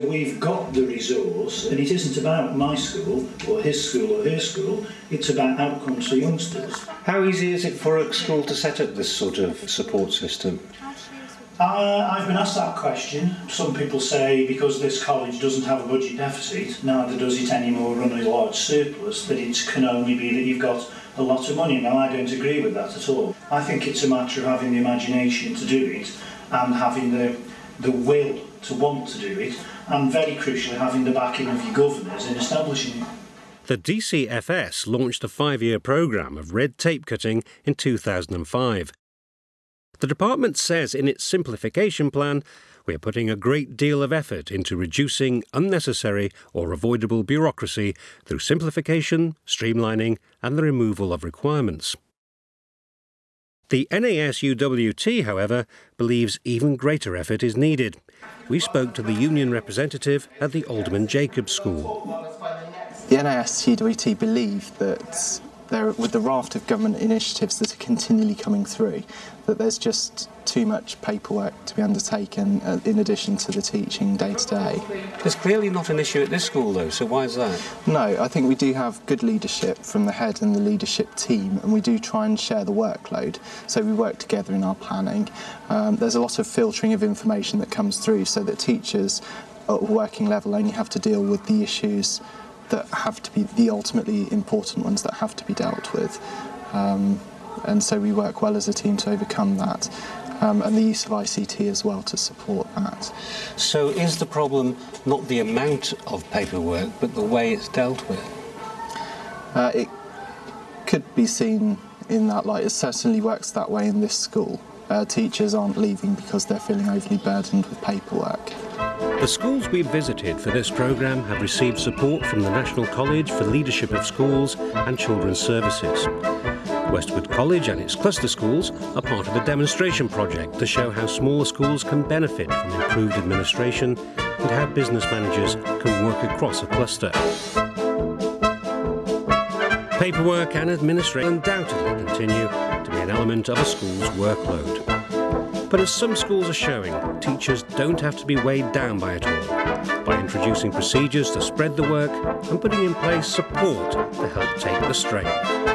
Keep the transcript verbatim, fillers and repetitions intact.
We've got the resource, and it isn't about my school or his school or her school, it's about outcomes for youngsters. How easy is it for a school to set up this sort of support system? Uh, I've been asked that question. Some people say because this college doesn't have a budget deficit, neither does it anymore run a large surplus, that it can only be that you've got a lot of money. Now, I don't agree with that at all. I think it's a matter of having the imagination to do it and having the, the will to want to do it, and very crucially having the backing of your governors in establishing it. The D C F S launched a five-year programme of red tape cutting in two thousand five. The department says in its simplification plan, we are putting a great deal of effort into reducing unnecessary or avoidable bureaucracy through simplification, streamlining and the removal of requirements. The N A S U W T, however, believes even greater effort is needed. We spoke to the union representative at the Alderman Jacobs School. The N A S U W T believe that there, with the raft of government initiatives that are continually coming through, that there's just too much paperwork to be undertaken uh, in addition to the teaching day to day. There's clearly not an issue at this school though, so why is that? No, I think we do have good leadership from the head and the leadership team, and we do try and share the workload, so we work together in our planning. Um, there's a lot of filtering of information that comes through so that teachers at a working level only have to deal with the issues that have to be the ultimately important ones that have to be dealt with. Um, and so we work well as a team to overcome that. Um, and the use of I C T as well to support that. So is the problem not the amount of paperwork, but the way it's dealt with? Uh, it could be seen in that light. It certainly works that way in this school. Uh, teachers aren't leaving because they're feeling overly burdened with paperwork. The schools we've visited for this programme have received support from the National College for Leadership of Schools and Children's Services. Westwood College and its cluster schools are part of a demonstration project to show how smaller schools can benefit from improved administration and how business managers can work across a cluster. Paperwork and administration undoubtedly continue to be an element of a school's workload. But as some schools are showing, teachers don't have to be weighed down by it all, by introducing procedures to spread the work and putting in place support to help take the strain.